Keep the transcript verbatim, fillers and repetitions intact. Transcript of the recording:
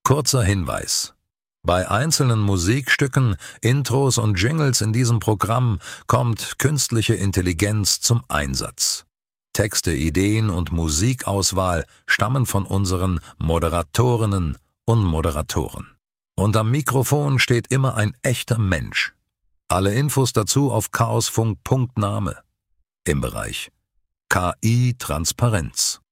Kurzer Hinweis: Bei einzelnen Musikstücken, Intros und Jingles in diesem Programm kommt künstliche Intelligenz zum Einsatz. Texte, Ideen und Musikauswahl stammen von unseren Moderatorinnen und Moderatoren. Und am Mikrofon steht immer ein echter Mensch. Alle Infos dazu auf chaosfunk punkt name im Bereich K I-Transparenz.